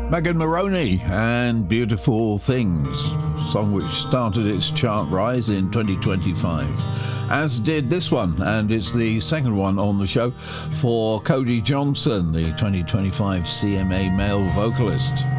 Megan Moroney and Beautiful Things, song which started its chart rise in 2025, as did this one, and it's the second one on the show for Cody Johnson, the 2025 CMA male vocalist.